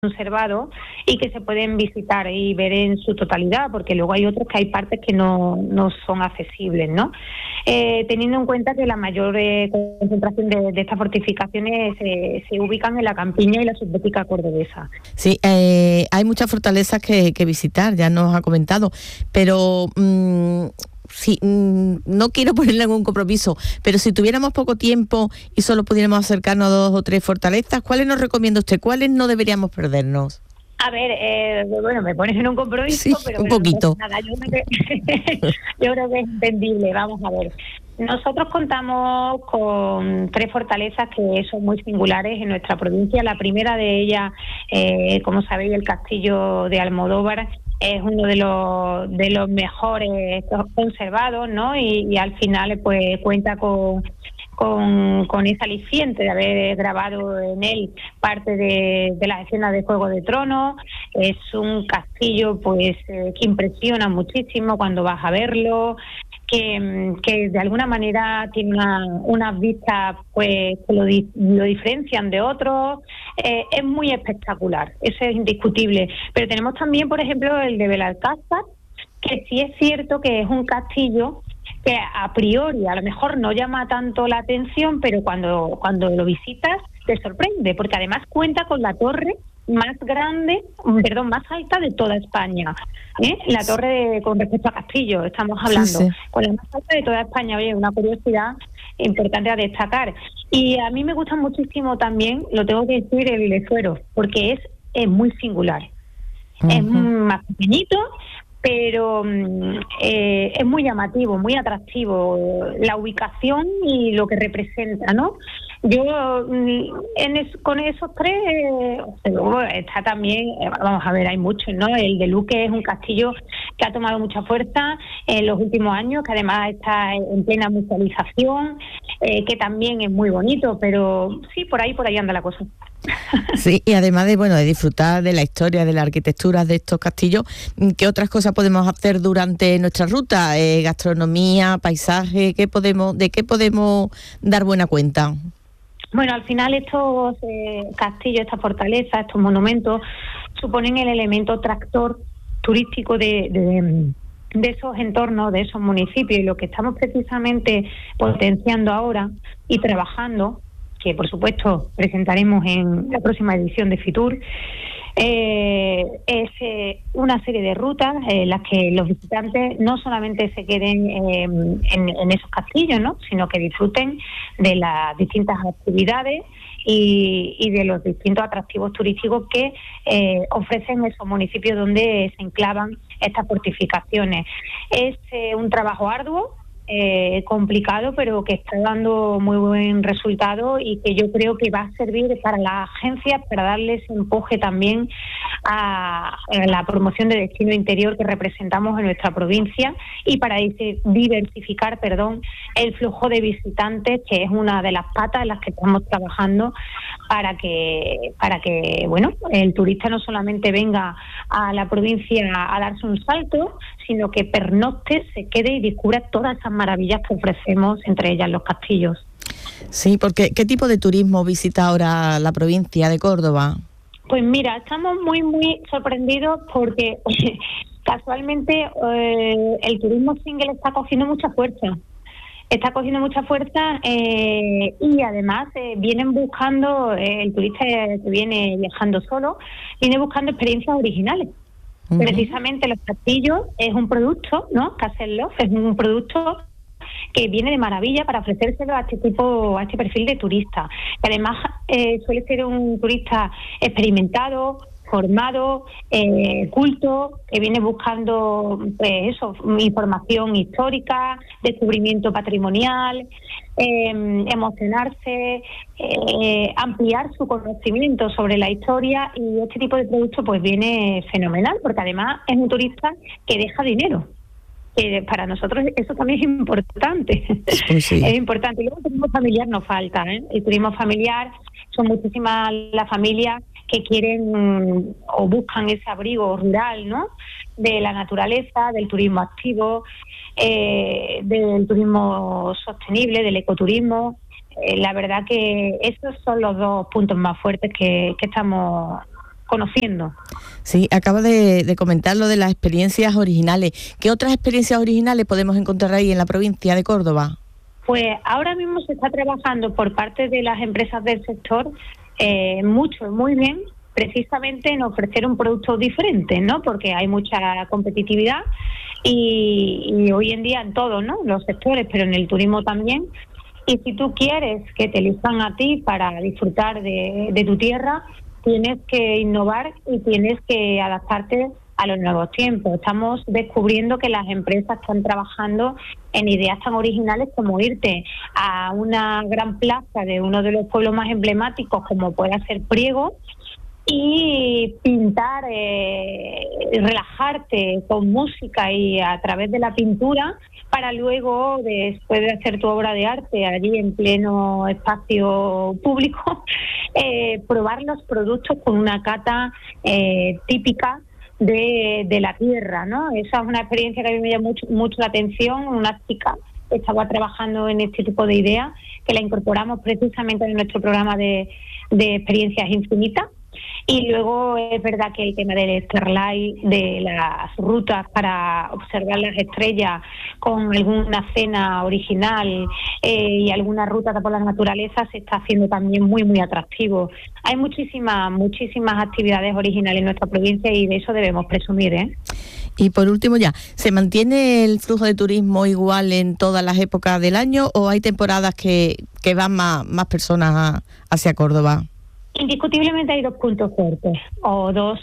conservados y que se pueden visitar y ver en su totalidad, porque luego hay otros que hay partes que no son accesibles, ¿no? Teniendo en cuenta que la mayor concentración de estas fortificaciones se ubican en la Campiña y la Subbética cordobesa. Sí, hay muchas fortalezas que visitar, ya nos ha comentado, pero sí, no quiero ponerle algún compromiso, pero si tuviéramos poco tiempo y solo pudiéramos acercarnos a 2 o 3 fortalezas, ¿cuáles nos recomienda usted? ¿Cuáles no deberíamos perdernos? A ver, bueno, me pones en un compromiso, sí, pero un bueno, poquito. Nada, yo creo que es entendible. Vamos a ver. Nosotros contamos con 3 fortalezas que son muy singulares en nuestra provincia. La primera de ellas, como sabéis, el Castillo de Almodóvar, es uno de los mejores conservados, ¿no? Y al final pues cuenta con ese aliciente de haber grabado en él parte de las escenas de Juego de Tronos. Es un castillo pues que impresiona muchísimo cuando vas a verlo, que de alguna manera tiene unas vistas pues que lo diferencian de otros. Es muy espectacular, eso es indiscutible. Pero tenemos también, por ejemplo, el de Belalcázar, que sí es cierto que es un castillo que a priori a lo mejor no llama tanto la atención, pero cuando lo visitas te sorprende, porque además cuenta con la torre más alta de toda España, la torre con respecto a Castillo, estamos hablando, sí. Con la más alta de toda España. Oye, una curiosidad importante a destacar. Y a mí me gusta muchísimo también, lo tengo que decir, el de Suero, porque es muy singular. Uh-huh. Es más pequeñito, pero es muy llamativo, muy atractivo la ubicación y lo que representa, ¿no? Yo con esos 3 está también, vamos a ver, hay muchos, ¿no? El de Luque es un castillo que ha tomado mucha fuerza en los últimos años, que además está en plena musealización, que también es muy bonito, pero sí, por ahí anda la cosa. Sí, y además de disfrutar de la historia, de la arquitectura de estos castillos, ¿qué otras cosas podemos hacer durante nuestra ruta? Gastronomía, paisaje, ¿de qué podemos dar buena cuenta? Bueno, al final estos castillos, estas fortalezas, estos monumentos suponen el elemento tractor turístico de esos entornos, de esos municipios, y lo que estamos precisamente potenciando ahora y trabajando, que por supuesto presentaremos en la próxima edición de Fitur, es una serie de rutas en las que los visitantes no solamente se queden en esos castillos, ¿no?, sino que disfruten de las distintas actividades y de los distintos atractivos turísticos que ofrecen esos municipios donde se enclavan estas fortificaciones. Es un trabajo arduo, complicado, pero que está dando muy buen resultado y que yo creo que va a servir para las agencias para darles empuje también a la promoción de destino interior que representamos en nuestra provincia y para diversificar el flujo de visitantes, que es una de las patas en las que estamos trabajando para que el turista no solamente venga a la provincia a darse un salto, sino que pernocte, se quede y descubra todas esas maravillas que ofrecemos, entre ellas los castillos. Sí, porque ¿qué tipo de turismo visita ahora la provincia de Córdoba? Pues mira, estamos muy, muy sorprendidos porque casualmente el turismo single está cogiendo mucha fuerza. Y además vienen buscando, el turista que viene viajando solo, viene buscando experiencias originales. Uh-huh. Precisamente los castillos es un producto, ¿no? Castle Love es un producto que viene de maravilla para ofrecérselo a este perfil de turista. Y además suele ser un turista experimentado, formado, culto, que viene buscando información histórica, descubrimiento patrimonial, emocionarse, ampliar su conocimiento sobre la historia, y este tipo de producto pues viene fenomenal, porque además es un turista que deja dinero. Que para nosotros eso también es importante. Sí. Es importante. Y luego el turismo familiar no falta, El turismo familiar, son muchísimas las familias que quieren o buscan ese abrigo rural, ¿no?, de la naturaleza, del turismo activo, del turismo sostenible, del ecoturismo. La verdad que esos son los 2 puntos más fuertes que estamos conociendo. Sí, acaba de comentar lo de las experiencias originales. ¿Qué otras experiencias originales podemos encontrar ahí en la provincia de Córdoba? Pues ahora mismo se está trabajando por parte de las empresas del sector muy bien, precisamente en ofrecer un producto diferente, ¿no? Porque hay mucha competitividad y hoy en día en todos, ¿no? Los sectores, pero en el turismo también. Y si tú quieres que te elijan a ti para disfrutar de tu tierra, tienes que innovar y tienes que adaptarte a los nuevos tiempos. Estamos descubriendo que las empresas están trabajando en ideas tan originales como irte a una gran plaza de uno de los pueblos más emblemáticos como pueda ser Priego y pintar, relajarte con música y a través de la pintura para luego, después de hacer tu obra de arte allí en pleno espacio público, probar los productos con una cata típica de la tierra, ¿no? Esa es una experiencia que a mí me llama mucho la atención. Una chica estaba trabajando en este tipo de ideas que la incorporamos precisamente en nuestro programa de experiencias infinitas. Y luego es verdad que el tema del Starlight, de las rutas para observar las estrellas con alguna cena original y alguna ruta por la naturaleza se está haciendo también muy atractivo. Hay muchísimas actividades originales en nuestra provincia y de eso debemos presumir, ¿eh? Y por último ya, ¿se mantiene el flujo de turismo igual en todas las épocas del año o hay temporadas que van más personas hacia Córdoba? Indiscutiblemente hay dos puntos fuertes o dos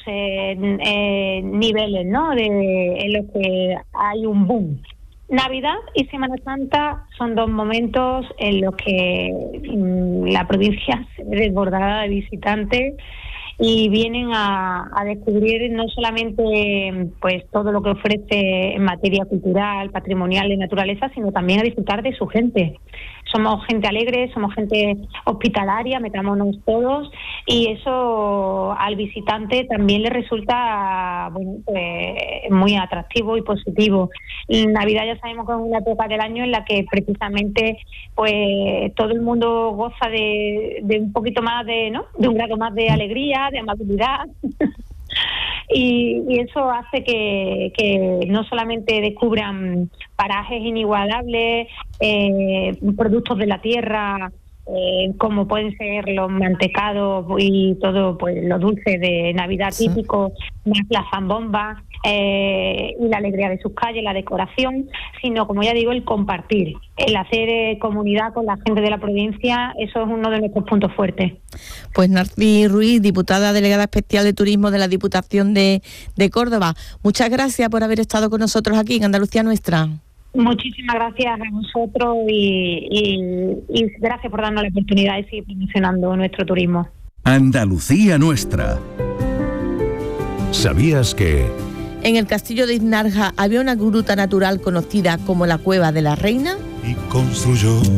niveles, ¿no? En los que hay un boom. Navidad y Semana Santa son dos momentos en los que la provincia se ve desbordada de visitantes y vienen a descubrir no solamente pues todo lo que ofrece en materia cultural, patrimonial, de naturaleza, sino también a disfrutar de su gente. Somos gente alegre, somos gente hospitalaria, metámonos todos, y eso al visitante también le resulta muy atractivo y positivo. En Navidad ya sabemos que es una época del año en la que precisamente pues todo el mundo goza de un poquito más de un grado más de alegría, de amabilidad. Y eso hace que no solamente descubran parajes inigualables, productos de la tierra, como pueden ser los mantecados y todo, pues lo dulce de Navidad típico, más la zambomba y la alegría de sus calles, la decoración, sino, como ya digo, el compartir, el hacer comunidad con la gente de la provincia. Eso es uno de nuestros puntos fuertes. Pues Narcis Ruiz, diputada delegada especial de Turismo de la Diputación de Córdoba, muchas gracias por haber estado con nosotros aquí en Andalucía Nuestra. Muchísimas gracias a vosotros y gracias por darnos la oportunidad de seguir promocionando nuestro turismo. Andalucía Nuestra. ¿Sabías que en el castillo de Iznarja había una gruta natural conocida como la Cueva de la Reina? Y construyó